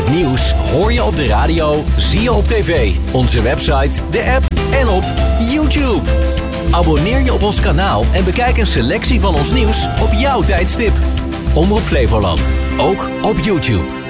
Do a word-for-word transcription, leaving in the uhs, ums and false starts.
Het nieuws hoor je op de radio, zie je op tv, onze website, de app en op YouTube. Abonneer je op ons kanaal en bekijk een selectie van ons nieuws op jouw tijdstip. Omroep Flevoland, ook op YouTube.